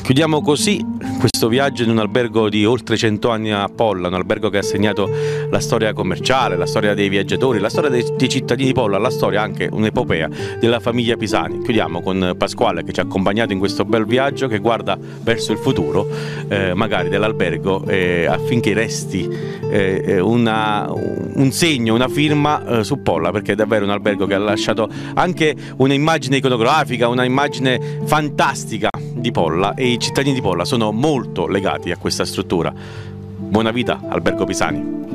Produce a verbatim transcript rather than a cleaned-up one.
Chiudiamo così questo viaggio in un albergo di oltre cento anni a Polla, un albergo che ha segnato la storia commerciale, la storia dei viaggiatori, la storia dei, dei cittadini di Polla, la storia anche un'epopea della famiglia Pisani. Chiudiamo con Pasquale che ci ha accompagnato in questo bel viaggio che guarda verso il futuro, eh, magari dell'albergo, eh, affinché resti eh, una, un segno, una firma eh, su Polla, perché è davvero un albergo che ha lasciato anche un'immagine iconografica, una immagine fantastica di Polla, e i cittadini di Polla sono molto legati a questa struttura. Buona vita, Albergo Pisani.